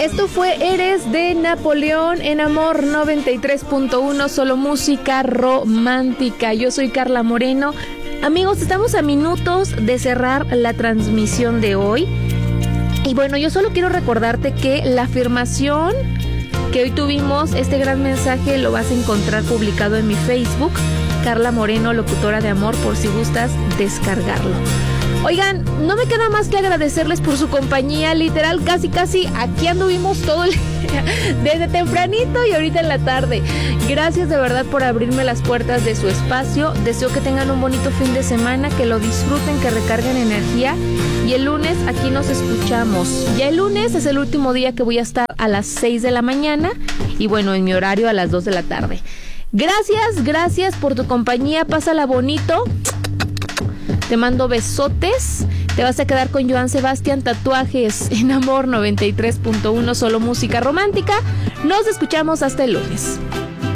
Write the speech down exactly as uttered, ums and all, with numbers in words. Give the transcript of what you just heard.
Esto fue Eres de Napoleón en Amor noventa y tres punto uno, solo música romántica. Yo soy Carla Moreno. Amigos, estamos a minutos de cerrar la transmisión de hoy. Y bueno, yo solo quiero recordarte que la afirmación que hoy tuvimos, este gran mensaje, lo vas a encontrar publicado en mi Facebook, Carla Moreno, locutora de amor, por si gustas descargarlo. Oigan, no me queda más que agradecerles por su compañía, literal, casi casi aquí anduvimos todo el día, desde tempranito y ahorita en la tarde. Gracias de verdad por abrirme las puertas de su espacio. Deseo que tengan un bonito fin de semana, que lo disfruten, que recarguen energía. Y el lunes aquí nos escuchamos. Ya el lunes es el último día que voy a estar a las seis de la mañana y bueno, en mi horario a las dos de la tarde. Gracias, gracias por tu compañía, pásala bonito. Te mando besotes. Te vas a quedar con Joan Sebastián, Tatuajes en Amor noventa y tres punto uno, solo música romántica. Nos escuchamos hasta el lunes.